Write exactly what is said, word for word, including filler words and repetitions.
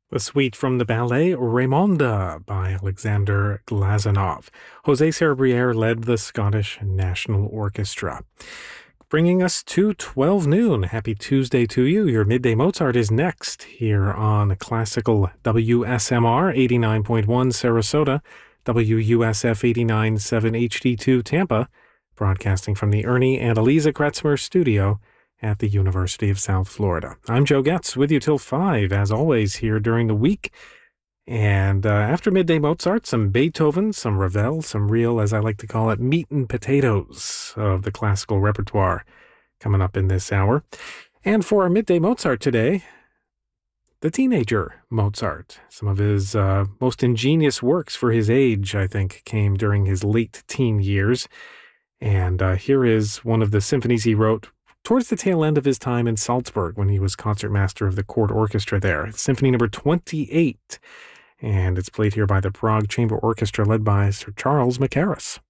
The suite from the ballet Raymonda by Alexander Glazunov. Jose Cerebriere led the Scottish National Orchestra. Bringing us to twelve noon. Happy Tuesday to you. Your Midday Mozart is next here on classical W S M R eighty-nine point one Sarasota, W U S F eighty-nine point seven H D two Tampa, broadcasting from the Ernie and Eliza Kretzmer studio at the University of South Florida. I'm Joe Getz with you till five, as always, here during the week. And uh, after Midday Mozart, some Beethoven, some Ravel, some real, as I like to call it, meat and potatoes of the classical repertoire coming up in this hour. And for our Midday Mozart today, the teenager Mozart. Some of his uh, most ingenious works for his age, I think, came during his late teen years. And uh, here is one of the symphonies he wrote towards the tail end of his time in Salzburg when he was concertmaster of the court orchestra there. Symphony number twenty-eight, and it's played here by the Prague Chamber Orchestra led by Sir Charles Mackerras.